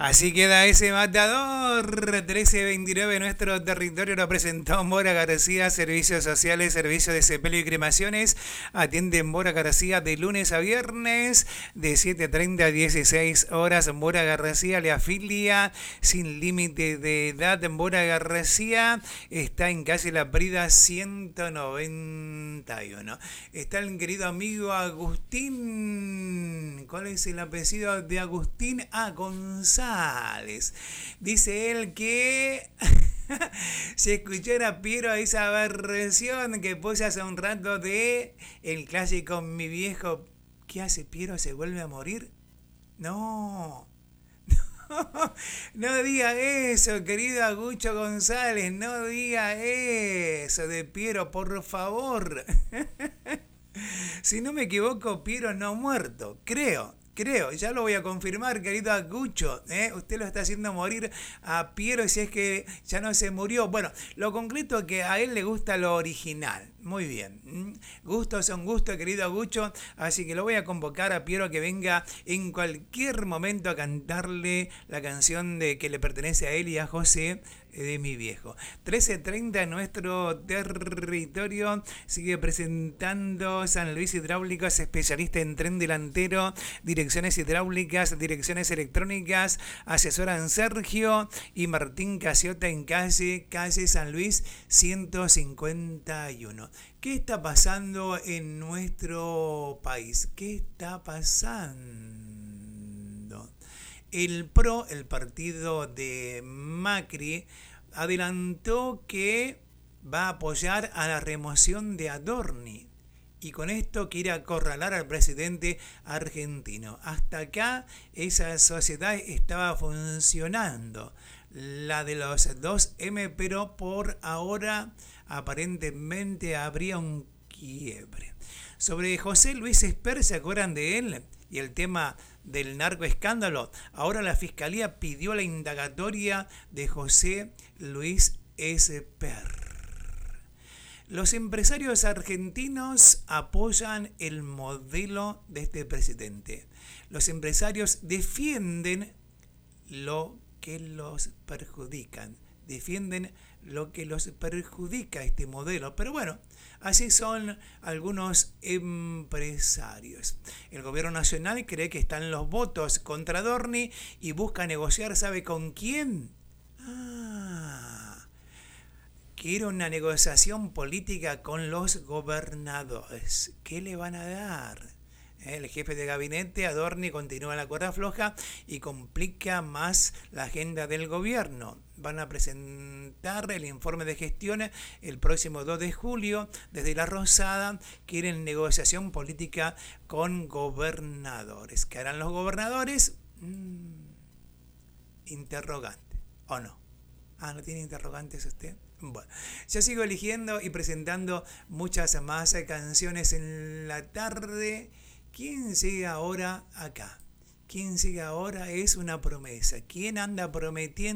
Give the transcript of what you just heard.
Así queda ese matador. 1329, nuestro territorio lo presentó Mora García, Servicios Sociales, Servicio de Sepelio y Cremaciones. Atiende Mora García de lunes a viernes, de 7:30 a 16 horas. Mora García le afilia sin límite de edad. Mora García está en calle La Brida 191. Está el querido amigo Agustín. ¿Cuál es el apellido de Agustín? González. Dice él que si escuchara Piero a esa versión que puse hace un rato de el clásico Mi Viejo, ¿qué hace Piero? ¿Se vuelve a morir? No. No diga eso, querido Agucho González, no diga eso de Piero, por favor. Si no me equivoco, Piero no ha muerto, creo, ya lo voy a confirmar, querido Agucho, usted lo está haciendo morir a Piero si es que ya no se murió. Bueno, lo concreto es que a él le gusta lo original. Muy bien. Gustos son gustos, querido Agucho. Así que lo voy a convocar a Piero a que venga en cualquier momento a cantarle la canción de que le pertenece a él y a José de Mi Viejo. 13:30 en nuestro territorio. Sigue presentando San Luis Hidráulicos, especialista en tren delantero, direcciones hidráulicas, direcciones electrónicas. Asesoran Sergio y Martín Casiota en calle San Luis 151. ¿Qué está pasando en nuestro país? ¿Qué está pasando? El PRO, el partido de Macri, adelantó que va a apoyar a la remoción de Adorni y con esto quiere acorralar al presidente argentino. Hasta acá esa sociedad estaba funcionando, la de los 2M, pero por ahora aparentemente habría un quiebre. Sobre José Luis Esper, ¿se acuerdan de él? Y el tema del narcoescándalo. Ahora la Fiscalía pidió la indagatoria de José Luis Esper. Los empresarios argentinos apoyan el modelo de este presidente. Los empresarios defienden lo que los perjudican. Defienden lo que los perjudica este modelo. Pero bueno, así son algunos empresarios. El gobierno nacional cree que están los votos contra Adorni y busca negociar, ¿sabe con quién? Quiere una negociación política con los gobernadores. ¿Qué le van a dar? El jefe de gabinete, Adorni, continúa la cuerda floja y complica más la agenda del gobierno. Van a presentar el informe de gestión el próximo 2 de julio. Desde La Rosada quieren negociación política con gobernadores. ¿Qué harán los gobernadores? Interrogante. ¿O no? ¿No tiene interrogantes usted? Bueno, yo sigo eligiendo y presentando muchas más canciones en la tarde. ¿Quién sigue ahora acá? ¿Quién sigue ahora? Es una promesa. ¿Quién anda prometiendo?